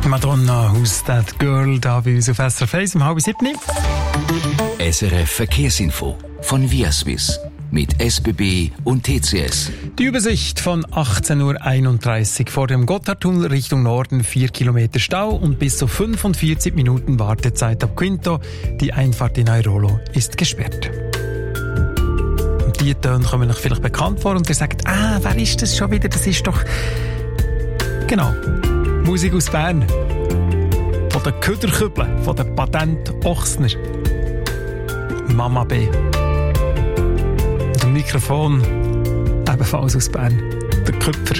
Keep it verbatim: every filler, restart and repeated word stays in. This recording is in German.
Madonna, Who's That Girl, da bei uns auf S R F eins um halb sieben. S R F Verkehrsinfo von Viaswiss mit S B B und T C S. Die Übersicht von achtzehn Uhr einunddreißig vor dem Gotthardtunnel Richtung Norden, vier Kilometer Stau und bis zu fünfundvierzig Minuten Wartezeit ab Quinto. Die Einfahrt in Airolo ist gesperrt. Und die Töne kommen euch vielleicht bekannt vor und ihr sagt, ah, wer ist das schon wieder? Das ist doch... Genau, Musik aus Bern. Von den Köderkübeln, von den Patent Ochsner. Mama B. Und am Mikrofon, ebenfalls aus Bern, der Köpfer.